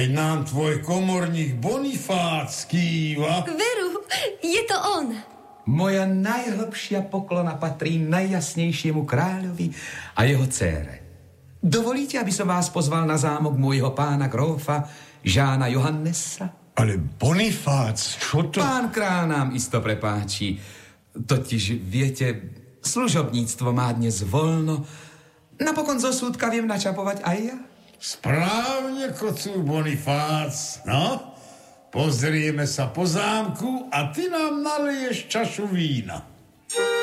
Veď nám tvoj komorník Bonifác kýva. Veru, je to on. Moja najhlbšia poklona patrí najjasnejšiemu kráľovi a jeho dcére. Dovolíte, aby som vás pozval na zámok môjho pána grófa Žána Johannesa? Ale Bonifác, čo to... Pán král nám isto prepáči. Totiž, viete, služobníctvo má dnes voľno. Napokon zo súdka viem načapovať aj ja. Správne, kocúr Bonifác. No, pozrieme sa po zámku a ty nám naliješ čašu vína.